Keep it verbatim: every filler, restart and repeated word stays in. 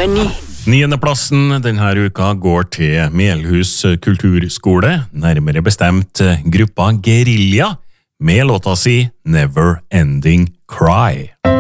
Nummer ni. Niendeplassen denne uka går til Melhus kulturskole, nærmere bestemt gruppa Guerilla, med låta si Never Ending Cry.